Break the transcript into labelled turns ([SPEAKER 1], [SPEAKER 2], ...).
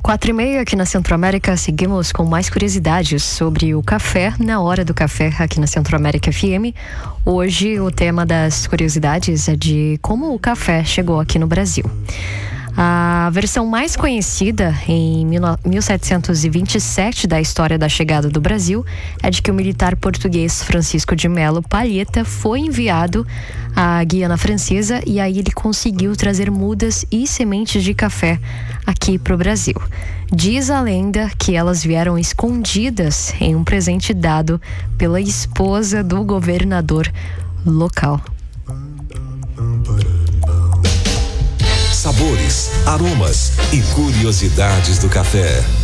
[SPEAKER 1] 4h30 aqui na Centro-América, seguimos com mais curiosidades sobre o café na hora do café aqui na Centro-América FM. Hoje o tema das curiosidades é de como o café chegou aqui no Brasil. A versão mais conhecida em 1727 da história da chegada do Brasil é de que o militar português Francisco de Melo Palheta foi enviado à Guiana Francesa e aí ele conseguiu trazer mudas e sementes de café aqui para o Brasil. Diz a lenda que elas vieram escondidas em um presente dado pela esposa do governador local.
[SPEAKER 2] Sabores, aromas e curiosidades do café.